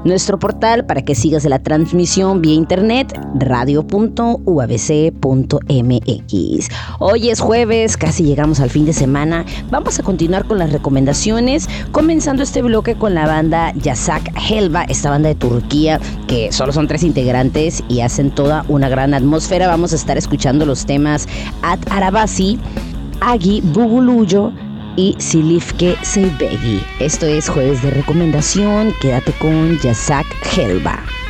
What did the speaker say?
nuestro portal para que sigas la transmisión vía internet, radio.uabc.mx. Hoy es jueves, casi llegamos al fin de semana. Vamos a continuar con las recomendaciones, comenzando este bloque con la banda Yasak Helva, esta banda de Turquía que solo son 3 integrantes y hacen toda una gran atmósfera. Vamos a estar escuchando los temas At Arabasi, Agi Buguluyo y Silifke Seybegi. Esto es Jueves de Recomendación. Quédate con Yasak Helva.